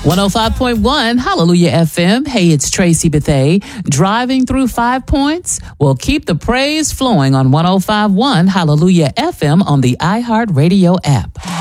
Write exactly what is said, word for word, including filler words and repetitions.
one oh five point one Hallelujah F M. Hey, it's Tracy Bethay. Driving through Five Points? Well, keep the praise flowing on one oh five point one Hallelujah F M on the iHeartRadio app.